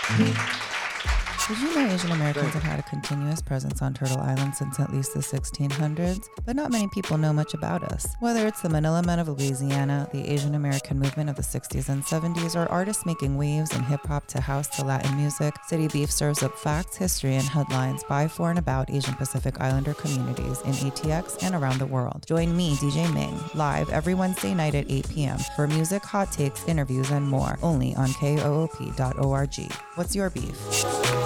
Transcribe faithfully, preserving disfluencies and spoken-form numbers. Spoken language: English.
Did you know Asian Americans have had a continuous presence on Turtle Island since at least the sixteen hundreds? But not many people know much about us. Whether it's the Manila Men of Louisiana, the Asian American movement of the sixties and seventies, or artists making waves in hip-hop to house to Latin music, City Beef serves up facts, history, and headlines by, for, and about Asian Pacific Islander communities in A T X and around the world. Join me, D J Ming, live every Wednesday night at eight p.m. for music, hot takes, interviews, and more, only on K O O P dot org. What's your beef?